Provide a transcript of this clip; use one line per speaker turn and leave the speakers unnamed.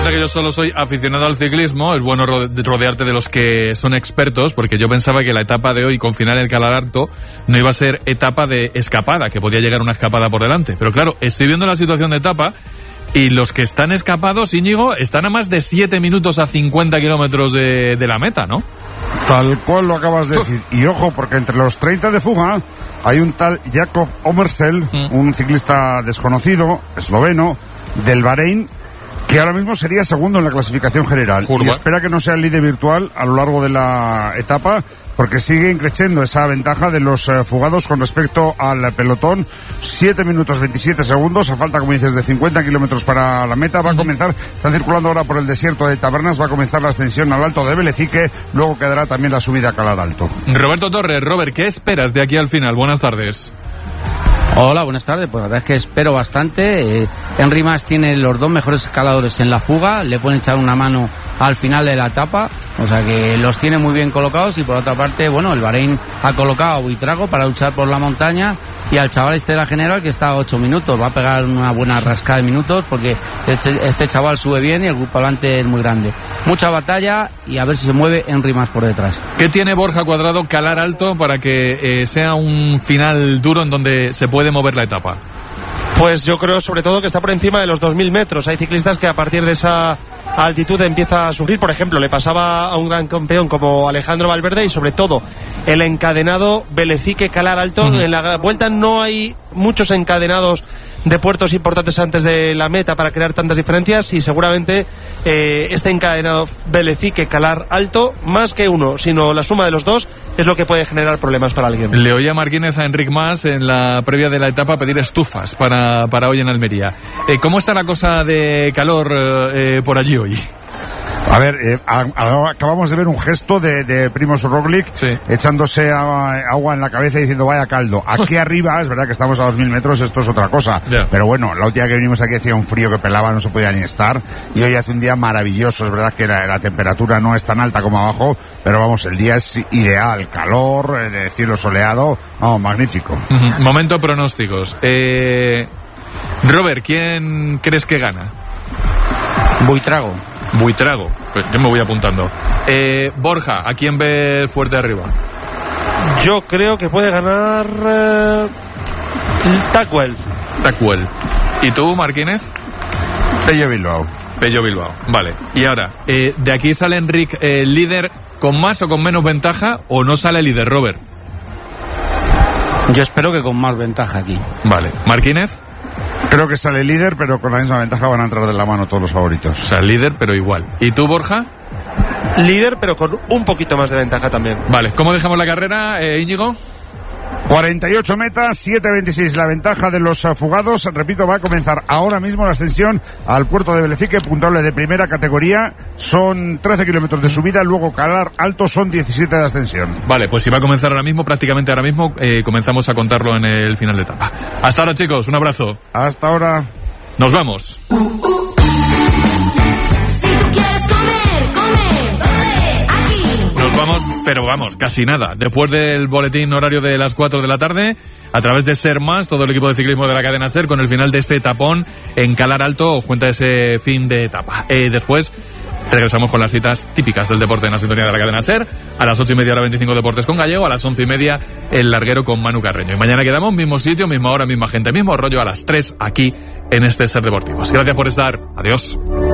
pasa que yo solo soy aficionado al ciclismo. Es bueno rodearte de los que son expertos, porque yo pensaba que la etapa de hoy con final en el Calar Alto no iba a ser etapa de escapada, que podía llegar una escapada por delante. Pero claro, estoy viendo la situación de etapa y los que están escapados, Íñigo, están a más de 7 minutos a 50 kilómetros de la meta, ¿no?
Tal cual lo acabas de decir. Y ojo, porque entre los 30 de fuga hay un tal Jakob Omersel, un ciclista desconocido, esloveno, del Bahrein, que ahora mismo sería segundo en la clasificación general. Y espera que no sea el líder virtual a lo largo de la etapa, porque sigue creciendo esa ventaja de los fugados con respecto al pelotón. 7 minutos 27 segundos, a falta, como dices, de 50 kilómetros para la meta. Va a comenzar, están circulando ahora por el desierto de Tabernas, va a comenzar la ascensión al Alto de Velecique, luego quedará también la subida a Calar Alto.
Roberto Torres, Robert, ¿qué esperas de aquí al final? Buenas tardes.
Hola, buenas tardes. Pues la verdad es que espero bastante. Henry Mas tiene los dos mejores escaladores en la fuga, le pueden echar una mano al final de la etapa, o sea que los tiene muy bien colocados. Y por otra parte, bueno, el Bahrein ha colocado a Buitrago para luchar por la montaña, y al chaval este de la general que está a 8 minutos, va a pegar una buena rascada de minutos, porque este chaval sube bien y el grupo adelante es muy grande. Mucha batalla y a ver si se mueve Henry Mas por detrás.
¿Qué tiene Borja Cuadrado Calar Alto para que sea un final duro en donde se puede mover la etapa?
Pues yo creo sobre todo que está por encima de los 2.000 metros. Hay ciclistas que a partir de esa altitud empieza a sufrir. Por ejemplo, le pasaba a un gran campeón como Alejandro Valverde, y sobre todo el encadenado Velecique Calar Alto. En la vuelta no hay muchos encadenados de puertos importantes antes de la meta para crear tantas diferencias, y seguramente este encadenado Velecique Calar Alto, más que uno, sino la suma de los dos, es lo que puede generar problemas para alguien.
Le oía Martínez a Enric Mas en la previa de la etapa pedir estufas para hoy en Almería. ¿Cómo está la cosa de calor por allí hoy?
A ver, acabamos de ver un gesto de Primož Roglič, sí, echándose agua en la cabeza y diciendo vaya caldo. Aquí arriba, es verdad que estamos a 2.000 metros, esto es otra cosa. Yeah. Pero bueno, la última que vinimos aquí hacía un frío que pelaba, no se podía ni estar. Y hoy hace un día maravilloso, es verdad que la temperatura no es tan alta como abajo, pero vamos, el día es ideal, calor, de cielo soleado, vamos, magnífico.
Momento pronósticos. Robert, ¿quién crees que gana?
Buitrago,
pues yo me voy apuntando. Borja, ¿a quién ves fuerte arriba?
Yo creo que puede ganar Tacuel.
¿Y tú, Martínez?
Pello Bilbao,
vale. Y ahora, ¿de aquí sale Enric líder con más o con menos ventaja, o no sale líder, Robert?
Yo espero que con más ventaja aquí.
Vale. ¿Martínez?
Creo que sale líder, pero con la misma ventaja van a entrar de la mano todos los favoritos.
O sea, líder, pero igual. ¿Y tú, Borja?
Líder, pero con un poquito más de ventaja también.
Vale, ¿cómo dejamos la carrera, Íñigo?
48 metas, 7.26 la ventaja de los fugados. Repito, va a comenzar ahora mismo la ascensión al puerto de Velecique, puntuable de primera categoría. Son 13 kilómetros de subida, luego Calar Alto son 17 de ascensión.
Vale, pues si va a comenzar ahora mismo, prácticamente ahora mismo, comenzamos a contarlo en el final de etapa. Hasta ahora, chicos, un abrazo.
Hasta ahora.
Nos vamos.
Si tú quieres comer, aquí.
Nos vamos, pero vamos, casi nada. Después del boletín horario de las 4 de la tarde, a través de Ser Más, todo el equipo de ciclismo de la cadena Ser, con el final de este etapón en Calar Alto, os cuenta ese fin de etapa. Después regresamos con las citas típicas del deporte en la sintonía de la cadena Ser. A las 8:30, hora 25, Deportes con Gallego. A las 11:30, El Larguero con Manu Carreño. Y mañana quedamos, mismo sitio, misma hora, misma gente, mismo rollo, a las 3, aquí en este Ser Deportivos. Gracias por estar. Adiós.